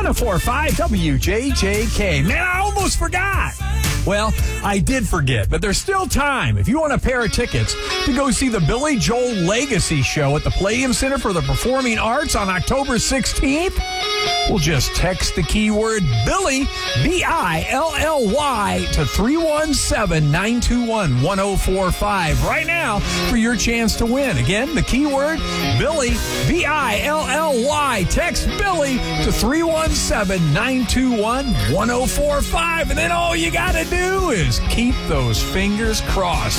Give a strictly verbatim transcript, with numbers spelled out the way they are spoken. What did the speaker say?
one oh four point five W J J K. Man, I almost forgot. Well, I did forget, but there's still time. If you want a pair of tickets to go see the Billy Joel Legacy Show at the Palladium Center for the Performing Arts on October sixteenth, we'll just text the keyword Billy, B I L L Y, to three one seven, nine two one, one oh four five right now for your chance to win. Again, the keyword Billy, B I L L Y. Text Billy to three one seven, nine two one, one oh four five, and then all you got to do is keep those fingers crossed.